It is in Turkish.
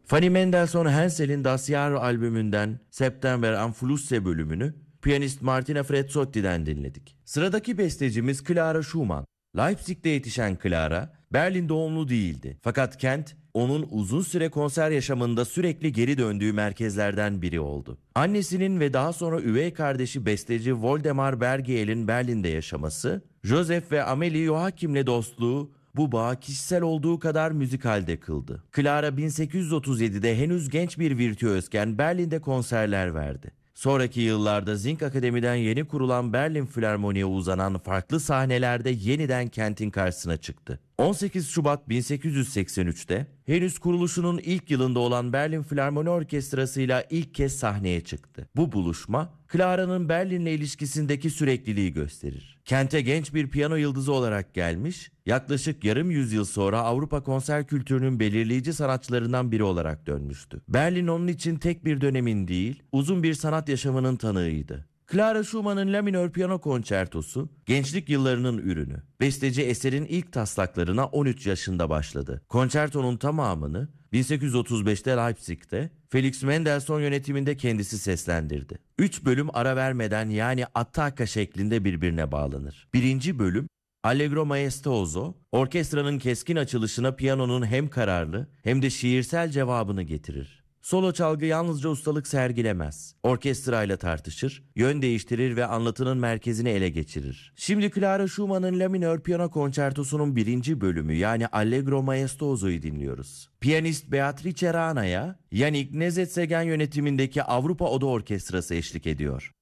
Fanny Mendelssohn Hensel'in Das Jahr albümünden September am Flusse bölümünü piyanist Martina Frezzotti'den dinledik. Sıradaki bestecimiz Clara Schumann. Leipzig'te yetişen Clara, Berlin doğumlu değildi. Fakat kent, onun uzun süre konser yaşamında sürekli geri döndüğü merkezlerden biri oldu. Annesinin ve daha sonra üvey kardeşi besteci Woldemar Bergiel'in Berlin'de yaşaması, Joseph ve Amelie Joachim'le dostluğu, bu bağı kişisel olduğu kadar müzikalde kıldı. Clara 1837'de henüz genç bir virtüözken Berlin'de konserler verdi. Sonraki yıllarda Zink Akademi'den yeni kurulan Berlin Filarmoni'ye uzanan farklı sahnelerde yeniden kentin karşısına çıktı. 18 Şubat 1883'te henüz kuruluşunun ilk yılında olan Berlin Filarmoni Orkestrası'yla ilk kez sahneye çıktı. Bu buluşma Clara'nın Berlin'le ilişkisindeki sürekliliği gösterir. Kente genç bir piyano yıldızı olarak gelmiş, yaklaşık yarım yüzyıl sonra Avrupa konser kültürünün belirleyici sanatçılarından biri olarak dönmüştü. Berlin onun için tek bir dönemin değil, uzun bir sanat yaşamının tanığıydı. Clara Schumann'ın La minör piyano konçertosu gençlik yıllarının ürünü. Besteci eserin ilk taslaklarına 13 yaşında başladı. Konçertonun tamamını 1835'te Leipzig'te Felix Mendelssohn yönetiminde kendisi seslendirdi. 3 bölüm ara vermeden yani attacca şeklinde birbirine bağlanır. Birinci bölüm Allegro maestoso, orkestranın keskin açılışına piyanonun hem kararlı hem de şiirsel cevabını getirir. Solo çalgı yalnızca ustalık sergilemez. Orkestrayla tartışır, yön değiştirir ve anlatının merkezini ele geçirir. Şimdi Clara Schumann'ın La minör piyano konçertosunun birinci bölümü yani Allegro maestoso'yu dinliyoruz. Piyanist Beatrice Rana'ya Yannick Nézet-Séguin yönetimindeki Avrupa Oda Orkestrası eşlik ediyor.